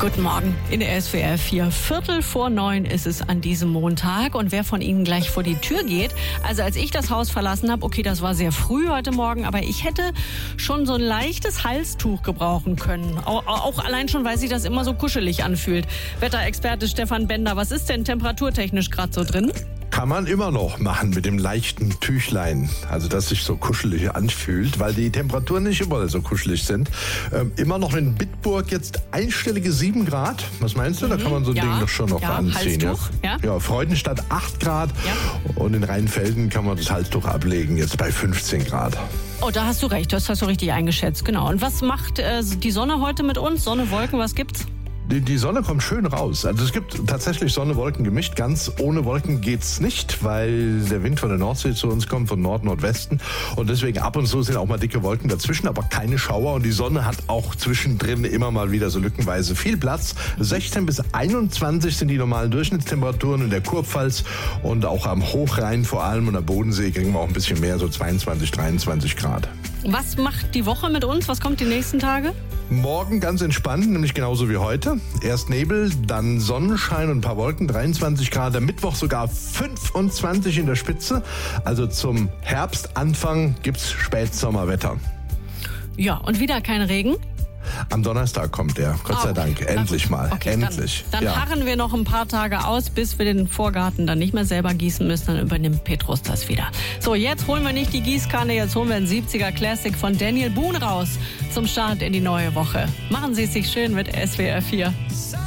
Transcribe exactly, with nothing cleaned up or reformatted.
Guten Morgen in der S W R vier. Viertel vor neun ist es an diesem Montag. Und wer von Ihnen gleich vor die Tür geht, also als ich das Haus verlassen habe, okay, das war sehr früh heute Morgen, aber ich hätte schon so ein leichtes Halstuch gebrauchen können. Auch, auch allein schon, weil sich das immer so kuschelig anfühlt. Wetterexperte Stefan Bender, was ist denn temperaturtechnisch gerade so drin? Kann man immer noch machen mit dem leichten Tüchlein, also dass sich so kuschelig anfühlt, weil die Temperaturen nicht überall so kuschelig sind. Ähm, immer noch in Bitburg jetzt einstellige sieben Grad. Was meinst du? Mhm, da kann man so ein ja, Ding doch schon noch ja, anziehen. Halstuch, ja? Ja. Ja, Freudenstadt acht Grad Ja. Und in Rheinfelden kann man das Halstuch ablegen, jetzt bei fünfzehn Grad. Oh, da hast du recht, das hast du richtig eingeschätzt, genau. Und was macht äh, die Sonne heute mit uns? Sonne, Wolken, was gibt's? Die, die Sonne kommt schön raus. Also es gibt tatsächlich Sonne, Wolken gemischt. Ganz ohne Wolken geht's nicht, weil der Wind von der Nordsee zu uns kommt, von Nord, Nordwesten. Und deswegen ab und zu sind auch mal dicke Wolken dazwischen, aber keine Schauer. Und die Sonne hat auch zwischendrin immer mal wieder so lückenweise viel Platz. sechzehn bis einundzwanzig sind die normalen Durchschnittstemperaturen in der Kurpfalz. Und auch am Hochrhein vor allem und am Bodensee kriegen wir auch ein bisschen mehr, so zweiundzwanzig, dreiundzwanzig Grad. Was macht die Woche mit uns? Was kommt die nächsten Tage? Morgen ganz entspannt, nämlich genauso wie heute. Erst Nebel, dann Sonnenschein und ein paar Wolken, dreiundzwanzig Grad. Am Mittwoch sogar fünfundzwanzig in der Spitze. Also zum Herbstanfang gibt's Spätsommerwetter. Ja, und wieder kein Regen? Am Donnerstag kommt der, Gott Oh, sei Dank. Endlich mal, okay, endlich. Dann, dann ja. harren wir noch ein paar Tage aus, bis wir den Vorgarten dann nicht mehr selber gießen müssen. Dann übernimmt Petrus das wieder. So, jetzt holen wir nicht die Gießkanne, jetzt holen wir einen siebziger Classic von Daniel Boone raus zum Start in die neue Woche. Machen Sie es sich schön mit S W R vier.